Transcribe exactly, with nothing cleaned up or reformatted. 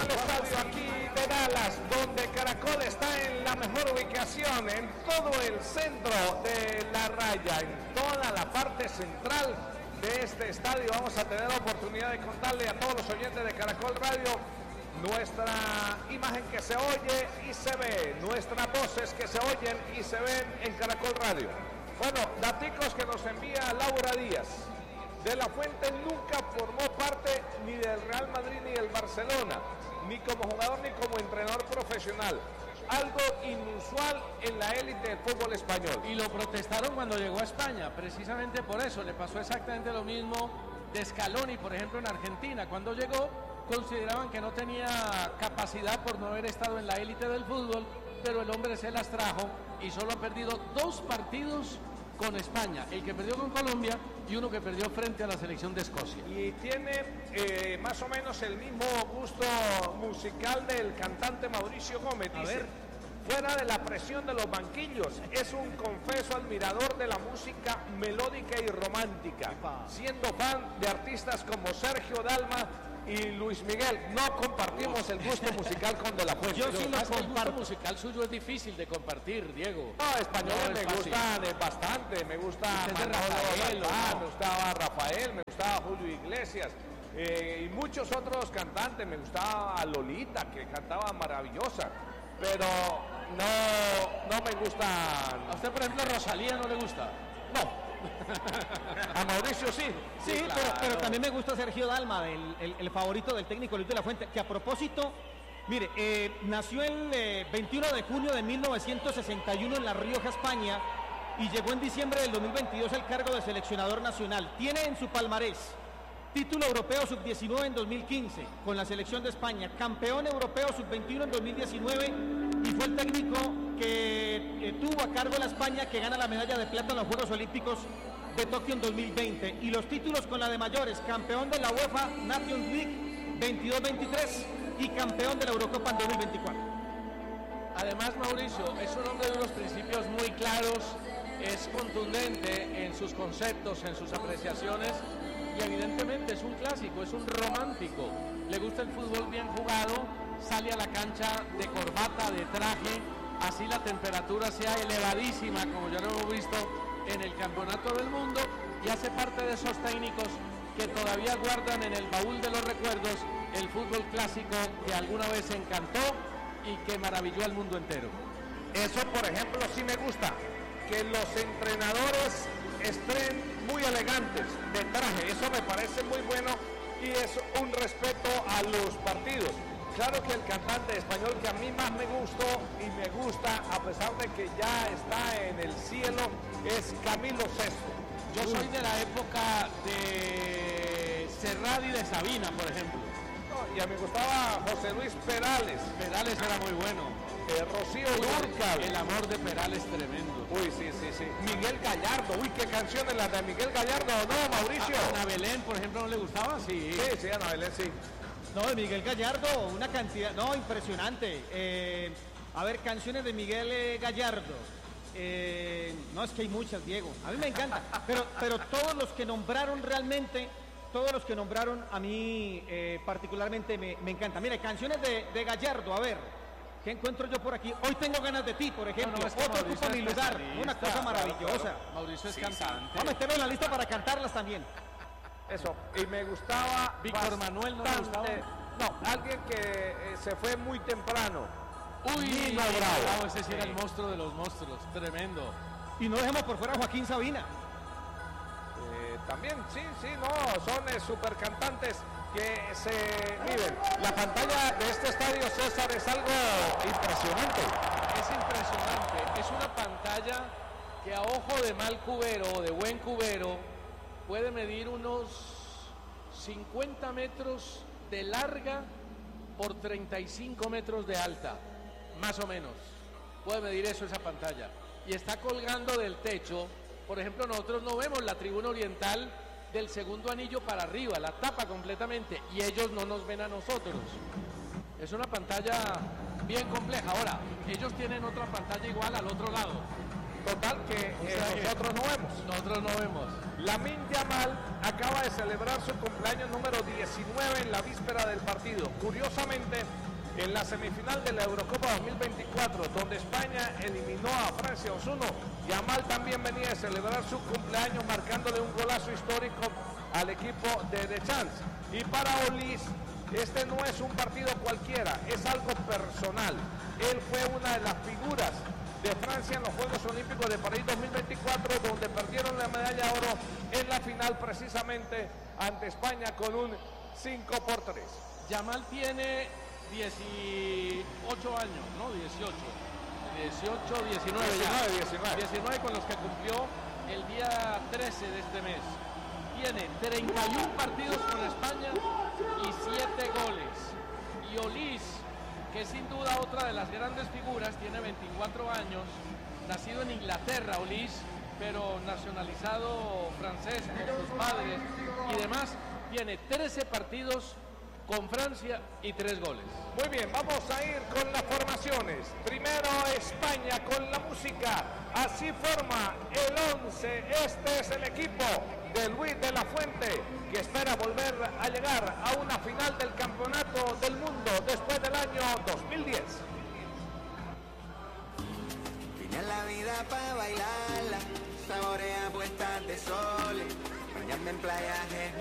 el estadio aquí de Dallas, donde Caracol está en la mejor ubicación, en todo el centro de la raya, en toda la parte central de este estadio. Vamos a tener la oportunidad de contarle a todos los oyentes de Caracol Radio nuestra imagen que se oye y se ve, nuestras voces que se oyen y se ven en Caracol Radio. Bueno, daticos que nos envía Laura Díaz. De la Fuente nunca formó parte ni del Real Madrid ni del Barcelona, ni como jugador ni como entrenador profesional. Algo inusual en la élite del fútbol español. Y lo protestaron cuando llegó a España, precisamente por eso. Le pasó exactamente lo mismo de Scaloni, por ejemplo, en Argentina. Cuando llegó, consideraban que no tenía capacidad por no haber estado en la élite del fútbol, pero el hombre se las trajo y solo ha perdido dos partidos con España, el que perdió con Colombia y uno que perdió frente a la selección de Escocia. Y tiene eh, más o menos el mismo gusto musical del cantante Mauricio Gómez. A Dice, ver. fuera de la presión de los banquillos, es un confeso admirador de la música melódica y romántica, Epa. siendo fan de artistas como Sergio Dalma y Luis Miguel. No compartimos el gusto musical con De la Fuente. Yo Lo sí que lo pasa es que el comparto. El gusto musical suyo es difícil de compartir, Diego. No, españoles No, es me fácil. gustan eh, bastante, me gusta Usted es de Manolo Rafael, Galván, ¿o no? me gustaba Rafael, me gustaba Julio Iglesias eh, y muchos otros cantantes, me gustaba Lolita, que cantaba maravillosa, pero no, no me gustan. ¿A usted, por ejemplo, Rosalía no le gusta? No. A Mauricio sí. Sí, Sí, pero, claro. pero también me gusta Sergio Dalma, el, el- el favorito del técnico Luis de la Fuente, que a propósito, mire, eh, nació el eh, veintiuno de junio de mil novecientos sesenta y uno en La Rioja, España, y llegó en diciembre del dos mil veintidós al cargo de seleccionador nacional. Tiene en su palmarés título europeo sub diecinueve en dos mil quince con la selección de España, campeón europeo sub veintiuno en dos mil diecinueve y fue el técnico que eh, tuvo a cargo la España que gana la medalla de plata en los Juegos Olímpicos de Tokio en dos mil veinte y los títulos con la de mayores, campeón de la UEFA Nations League veintidós veintitrés y campeón de la Eurocopa en dos mil veinticuatro. Además, Mauricio es un hombre de unos principios muy claros, es contundente en sus conceptos, en sus apreciaciones y evidentemente es un clásico, es un romántico. Le gusta el fútbol bien jugado, sale a la cancha de corbata, de traje, así la temperatura sea elevadísima, como ya lo hemos visto en el Campeonato del Mundo, y hace parte de esos técnicos que todavía guardan en el baúl de los recuerdos el fútbol clásico que alguna vez encantó y que maravilló al mundo entero. Eso, por ejemplo, sí me gusta, que los entrenadores estén muy elegantes de traje. Eso me parece muy bueno y es un respeto a los partidos. Claro que el cantante español que a mí más me gustó y me gusta, a pesar de que ya está en el cielo, es Camilo Sesto. Yo soy de la época de Serrat y de Sabina, por ejemplo. No, y a mí me gustaba José Luis Perales, Perales era muy bueno. eh, Rocío Uy, Dúrcal. el amor de Perales tremendo. Uy, sí, sí, sí. Miguel Gallardo. Uy, qué canciones las de Miguel Gallardo. No, Mauricio. ¿A Ana Belén, por ejemplo, no le gustaba? Sí. Sí, sí, Ana Belén, sí. No, de Miguel Gallardo, una cantidad, no, impresionante. Eh, a ver, canciones de Miguel eh, Gallardo. Eh, no, es que hay muchas, Diego. A mí me encanta. Pero, pero todos los que nombraron realmente, todos los que nombraron a mí eh, particularmente me, me encanta. Mire, canciones de, de Gallardo, a ver, ¿qué encuentro yo por aquí? Hoy tengo ganas de ti, por ejemplo. No, no, es que Otro Mauricio ocupa mi es lugar. especialista, Una cosa claro, maravillosa. claro. Mauricio es cantante. Vamos a meterlo en la lista para cantarlas también. Eso. Y me gustaba. Víctor Manuel, ¿no le bastante- gustaba? No, alguien que eh, se fue muy temprano. Uy, Nino Bravo. Bravo. Ese sí era el monstruo de los monstruos, tremendo. Y no dejemos por fuera a Joaquín Sabina. Eh, también, sí, sí, no, son eh, super cantantes que se. Miren, la pantalla de este estadio, César, es algo impresionante. Es impresionante, es una pantalla que a ojo de mal cubero o de buen cubero puede medir unos cincuenta metros de larga por treinta y cinco metros de alta, más o menos. Puede medir eso esa pantalla. Y está colgando del techo. Por ejemplo, nosotros no vemos la tribuna oriental del segundo anillo para arriba, la tapa completamente, y ellos no nos ven a nosotros. Es una pantalla bien compleja. Ahora, ellos tienen otra pantalla igual al otro lado. total que eh, O sea que nosotros no vemos. Nosotros no vemos. Lamine Yamal acaba de celebrar su cumpleaños número diecinueve en la víspera del partido. Curiosamente, en la semifinal de la Eurocopa dos mil veinticuatro, donde España eliminó a Francia dos uno, Yamal también venía a celebrar su cumpleaños marcándole un golazo histórico al equipo de Deschamps. Y para Olise, este no es un partido cualquiera, es algo personal. Él fue una de las figuras de Francia en los Juegos Olímpicos de París dos mil veinticuatro, donde perdieron la medalla de oro en la final precisamente ante España con un cinco por tres. Yamal tiene dieciocho años, ¿no? dieciocho. dieciocho, diecinueve ya. diecinueve. diecinueve con los que cumplió el día trece de este mes. Tiene treinta y uno partidos con España y siete goles. Y Olise, que es sin duda otra de las grandes figuras, tiene veinticuatro años, nacido en Inglaterra, Olise, pero nacionalizado francés por sus padres y demás, tiene trece partidos con Francia y tres goles. Muy bien, vamos a ir con las formaciones. Primero España con la música. Así forma el once. Este es el equipo de Luis de la Fuente, que espera volver a llegar a una final del campeonato del mundo después del año dos mil diez. Tiene la vida para bailarla, saborea puestas de sol, bañarme en playajes